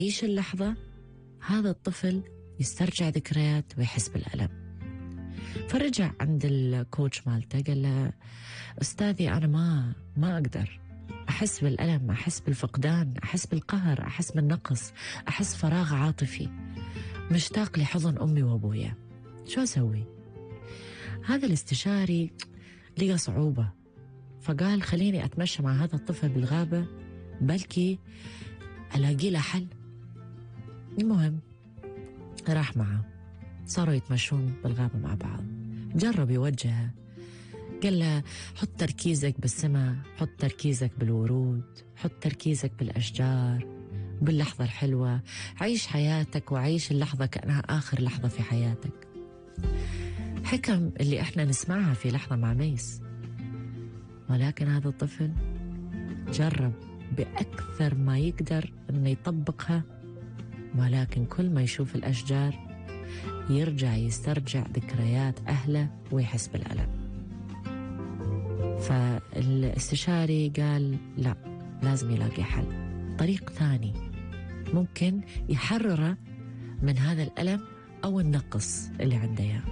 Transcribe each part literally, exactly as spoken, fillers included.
يعيش اللحظة، هذا الطفل يسترجع ذكريات ويحس بالألم. فرجع عند الكوتش مالته قال له أستاذي أنا ما ما أقدر أحس بالألم، أحس بالفقدان، أحس بالقهر، أحس بالنقص، أحس فراغ عاطفي، مشتاق لحضن أمي وأبويا، شو أسوي؟ هذا الاستشاري لقى صعوبة، فقال خليني أتمشى مع هذا الطفل بالغابة بلكي ألاقي له حل. المهم راح معه، صاروا يتمشون بالغابة مع بعض. جرب يوجهه، قال له حط تركيزك بالسماء، حط تركيزك بالورود، حط تركيزك بالأشجار، باللحظة الحلوة، عيش حياتك وعيش اللحظة كأنها آخر لحظة في حياتك. حكم اللي احنا نسمعها في لحظة مع ميس، ولكن هذا الطفل جرب بأكثر ما يقدر أنه يطبقها، ولكن كل ما يشوف الأشجار يرجع يسترجع ذكريات أهله ويحس بالألم. فالاستشاري قال لا، لازم يلاقي حل، طريق ثاني ممكن يحرره من هذا الألم أو النقص اللي عنده إياه.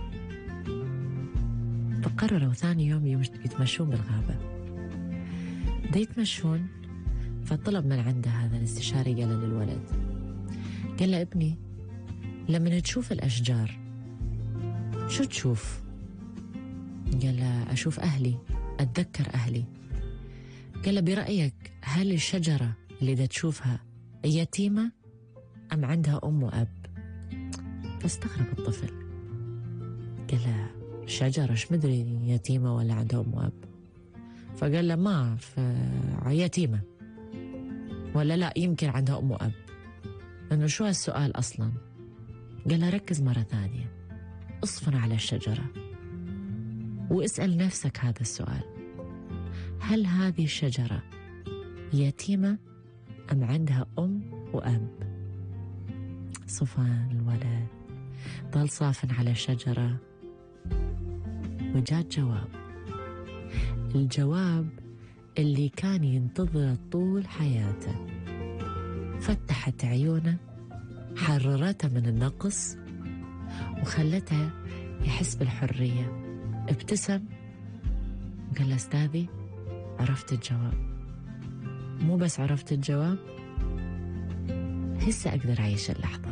فقرروا ثاني يوم يتمشون بالغابة. دا يتمشون، فطلب من عنده هذا الاستشاري قال للولد، قال له ابني لما تشوف الأشجار شو تشوف؟ قال له أشوف أهلي، أتذكر أهلي. قال له برأيك هل الشجرة اللي دا تشوفها يتيمة أم عندها أم وأب؟ فاستغرب الطفل، قال له شجرة ايش مدري يتيمة ولا عندها أم وأب؟ فقال له ما أعرف، يتيمة ولا لا يمكن عندها أم وأب. لأنه شو هالسؤال أصلا؟ قال له ركز مرة ثانية، اصفن على الشجرة واسأل نفسك هذا السؤال، هل هذه الشجرة يتيمة أم عندها أم وأب؟ صفان الولد ظل صافن على الشجرة وجاء جواب، الجواب اللي كان ينتظر طول حياته. فتحت عيونه، حررته من النقص وخلته يحس بالحرية. ابتسم وقال له أستاذي عرفت الجواب، مو بس عرفت الجواب، هسه أقدر أعيش اللحظة.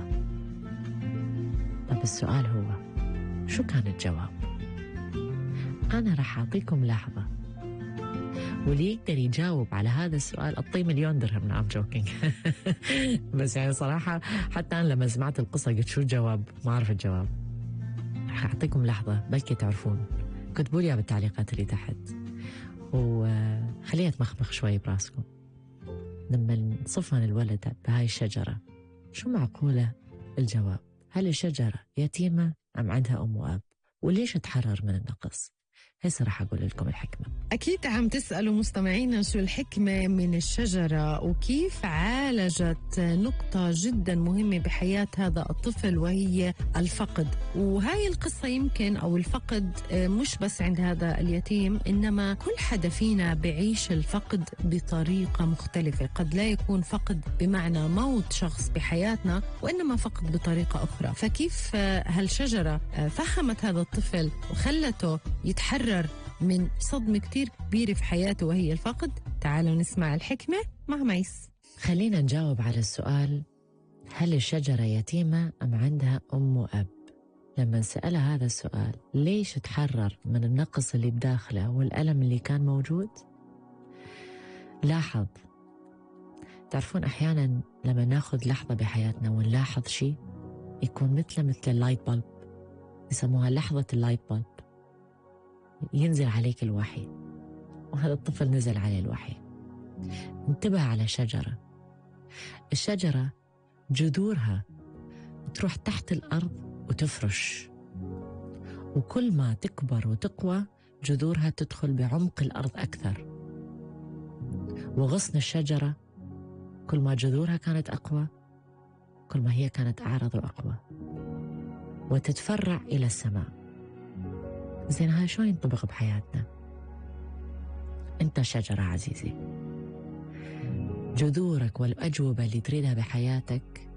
طب السؤال هو شو كان الجواب؟ أنا راح أعطيكم لحظة، واللي يقدر يجاوب على هذا السؤال أعطيه مليون درهم. نعم جوكينج. بس يعني صراحة حتى أنا لما سمعت القصة قلت شو الجواب؟ ما أعرف الجواب. راح أعطيكم لحظة بلكي تعرفون، كتبوا لي بالتعليقات اللي تحت وخليها تمخمخ شوي براسكم. لما صفن الولد بهاي الشجرة شو معقولة الجواب؟ هل الشجرة يتيمة أم عندها أم وأب؟ وليش تحرر من النقص؟ هسه راح أقول لكم الحكمة. أكيد عم تسألوا مستمعينا شو الحكمة من الشجرة وكيف عالجت نقطة جدا مهمة بحياة هذا الطفل وهي الفقد. وهاي القصة يمكن أو الفقد مش بس عند هذا اليتيم، إنما كل حدا فينا بعيش الفقد بطريقة مختلفة. قد لا يكون فقد بمعنى موت شخص بحياتنا، وإنما فقد بطريقة أخرى. فكيف هالشجرة فهمت هذا الطفل وخلته يتحرر من صدمة كتير كبيرة في حياته وهي الفقد؟ تعالوا نسمع الحكمة مع ميس. خلينا نجاوب على السؤال، هل الشجرة يتيمة أم عندها أم وأب؟ لما سألها هذا السؤال ليش تحرر من النقص اللي بداخله والألم اللي كان موجود؟ لاحظ، تعرفون أحيانا لما ناخذ لحظة بحياتنا ونلاحظ شيء يكون مثل مثل اللايت بلب، يسموها لحظة اللايت بلب، ينزل عليك الوحي. وهذا الطفل نزل عليه الوحي. انتبه على شجرة، الشجرة جذورها تروح تحت الأرض وتفرش، وكل ما تكبر وتقوى جذورها تدخل بعمق الأرض أكثر. وغصن الشجرة كل ما جذورها كانت أقوى كل ما هي كانت أعرض وأقوى وتتفرع إلى السماء. زين هاي شو ينطبق بحياتنا؟ أنت شجرة عزيزي، جذورك والأجوبة اللي تريدها بحياتك